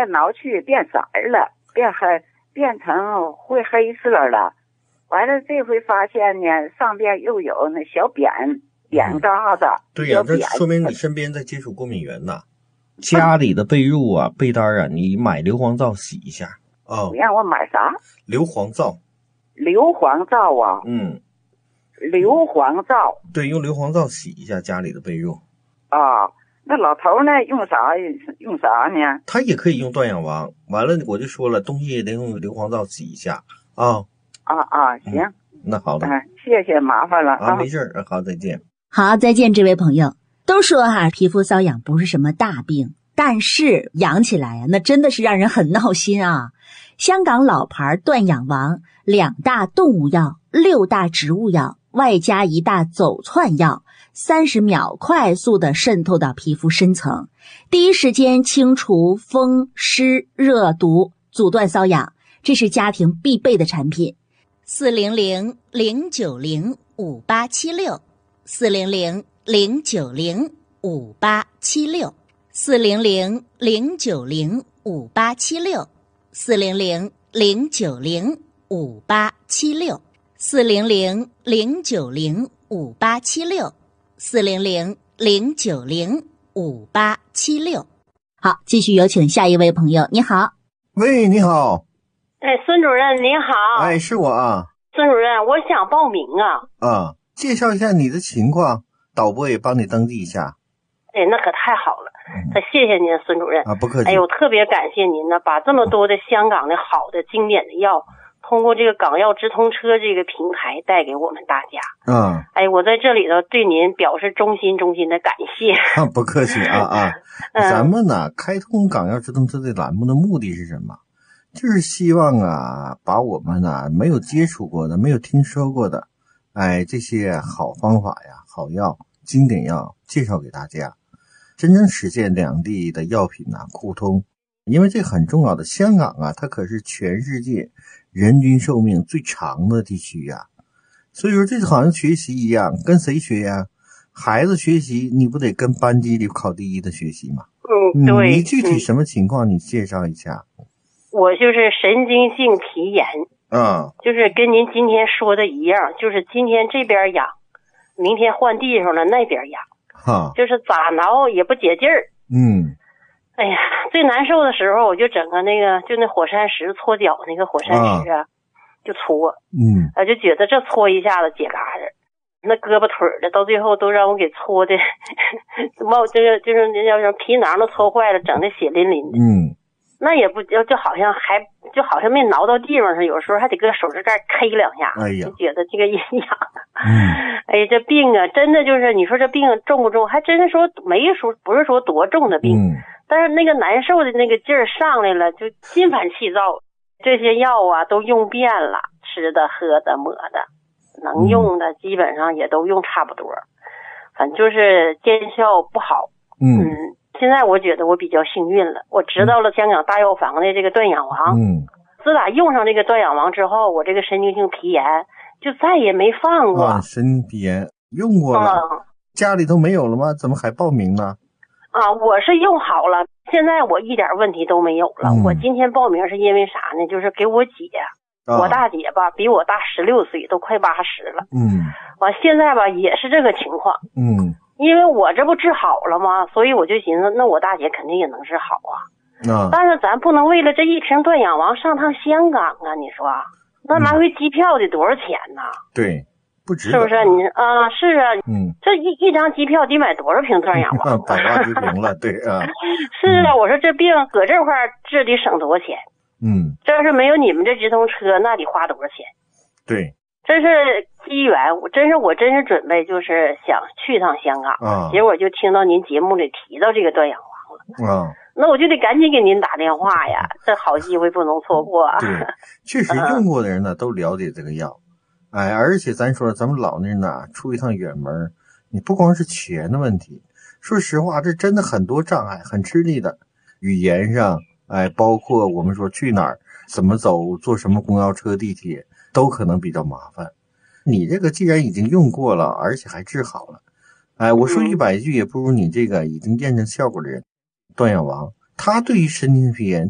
来挠去变色了，变成灰黑色了。完了这回发现呢，上边又有那小扁疙瘩。 对呀，这说明你身边在接触过敏源呐。家里的被褥啊、被单啊，你买硫磺皂洗一下。哦， 你让我买啥？ 硫磺皂。 硫磺皂啊？硫磺皂。 对，用硫磺皂洗一下家里的被褥。 啊，那老头呢？用啥呢？ 他也可以用断氧王。完了，我就说了，东西也得用硫磺皂洗一下啊。 行。 那好的。 谢谢，麻烦了啊。 没事，好，再见。 好，再见，这位朋友。都说皮肤瘙痒不是什么大病，但是痒起来那真的是让人很闹心啊。香港老牌断氧王，2大动物药，6大植物药，外加1大走窜药，30秒快速的渗透到皮肤深层，第一时间清除风湿热毒，阻断瘙痒，这是家庭必备的产品。400-090-5876，400-090-5876，400-090-5876。好，继续有请下一位朋友。你好。 喂，你好。 孙主任您好。 是我啊。 孙主任，我想报名啊。 介绍一下你的情况，导播也帮你登记一下。 那可太好了，谢谢您，孙主任。 不客气。 我特别感谢您呢，把这么多的香港的好的经典的药，通过这个港药直通车这个平台带给我们大家。我在这里头对您表示衷心的感谢。 不客气啊。咱们呢开通港药直通车这栏目的目的是什么？就是希望把我们没有接触过的、没有听说过的这些好方法呀、好药、经典药介绍给大家，真正实现两地的药品互通。因为这很重要的，香港它可是全世界人均寿命最长的地区呀。所以说这就好像学习一样，跟谁学呀？孩子学习你不得跟班级里考第一的学习吗？ 对。 你具体什么情况你介绍一下。 我就是神经性皮炎。就是跟您今天说的一样，就是今天这边痒，明天换地方了那边痒。就是咋挠也不解劲儿。最难受的时候我就整个就那火山石搓脚那个火山石就搓。就觉得这搓一下子解嘎子，那胳膊腿的到最后都让我给搓的就是那叫什么皮囊都搓坏了，整的血淋淋的。那也不就好像没挠到地方似的，有时候还得搁手指盖 K 2下，就觉得这个也痒。这病真的就是你说这病重不重，还真是说不是说多重的病。但是那个难受的那个劲儿上来了，就心烦气躁。这些药都用遍了，吃的喝的抹的，能用的基本上也都用差不多，反正就是见效不好。现在我觉得我比较幸运了，我知道了香港大药房的这个断氧王。自打用上这个断氧王之后，我这个神经性皮炎就再也没犯过。 神经皮炎用过了。家里都没有了吗？怎么还报名呢？ 我是用好了，现在我一点问题都没有了。我今天报名是因为啥呢？就是给我姐，我大姐比我大16岁，都快80了。完现在也是这个情况。因为我这不治好了吗？所以我就寻思，那我大姐肯定也能治好但是咱不能为了这一瓶断氧王上趟香港啊！你说，那来回机票得多少钱呢？ 对，不值得。 是不是你是啊。这一张机票得买多少瓶断氧王 ？180瓶了，对啊。 是啊，我说这病搁这块治得省多少钱？这是没有你们这直通车，那得花多少钱？ 对。 这是机缘，我真是准备就是想去趟香港，结果就听到您节目里提到这个断氧王了。那我就得赶紧给您打电话呀，这好机会不能错过。 对，确实用过的人呢都了解这个药。而且咱说咱们老年人出一趟远门，你不光是钱的问题，说实话这真的很多障碍，很吃力的。语言上包括我们说去哪儿怎么走，坐什么公交车地铁都可能比较麻烦。你这个既然已经用过了，而且还治好了，我说100句也不如你这个已经验证效果的人。断氧王它对于神经皮炎